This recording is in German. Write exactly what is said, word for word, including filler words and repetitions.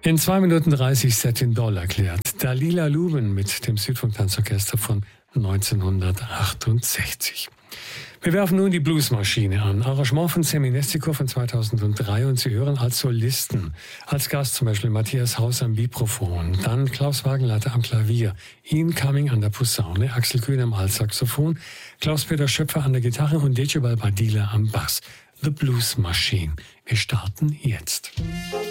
In zwei Minuten dreißig Settin Doll erklärt Dalila Lubin mit dem Südfunk-Tanzorchester von neunzehnhundertachtundsechzig. Wir werfen nun die Bluesmaschine an. Arrangement von Seminestico von zweitausenddrei und Sie hören als Solisten, als Gast zum Beispiel Matthias Haus am Vibraphon, dann Klaus Wagenleiter am Klavier, Ian Cumming an der Posaune, Axel Kühn am Altsaxophon, Klaus-Peter Schöpfer an der Gitarre und Decebal Badila am Bass. The Blues Machine. Wir starten jetzt.